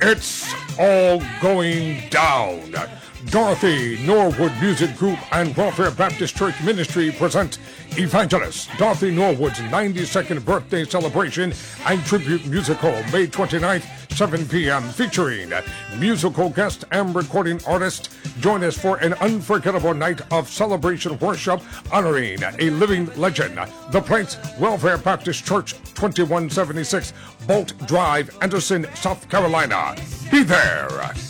It's all going down. Dorothy Norwood Music Group and Welfare Baptist Church Ministry present Evangelist Dorothy Norwood's 92nd birthday celebration and tribute musical May 29th, 7 p.m. featuring musical guest and recording artist. Join us for an unforgettable night of celebration worship honoring a living legend. The place, Welfare Baptist Church, 2176 Bolt Drive, Anderson, South Carolina. Be there.